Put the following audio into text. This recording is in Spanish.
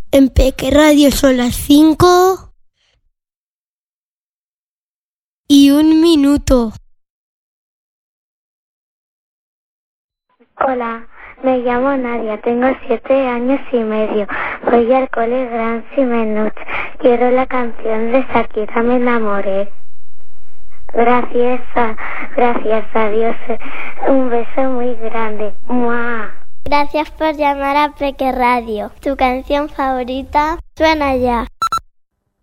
En Peque Radio son las 5:01. Hola, me llamo Nadia, tengo 7 años y medio. Voy al cole Gran Simenuch. Quiero la canción de Shakira, Me enamoré. Gracias a Dios. Un beso muy grande. ¡Mua! Gracias por llamar a Peque Radio. Tu canción favorita suena ya.